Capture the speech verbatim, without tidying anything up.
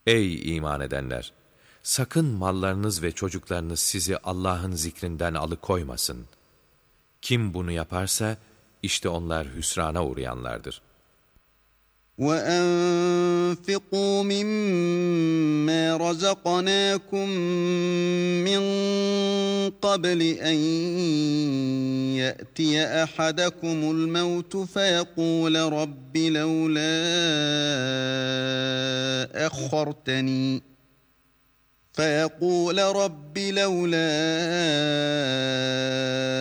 Ey iman edenler! Sakın mallarınız ve çocuklarınız sizi Allah'ın zikrinden alıkoymasın. Kim bunu yaparsa, işte onlar hüsrana uğrayanlardır. وَأَنفِقُوا مِمَّا رَزَقْنَاكُم مِّن قَبْلِ أَن يَأْتِيَ أَحَدَكُمُ الْمَوْتُ فَيَقُولَ رَبِّ لَوْلَا أَخَّرْتَنِي فيقول رب لولا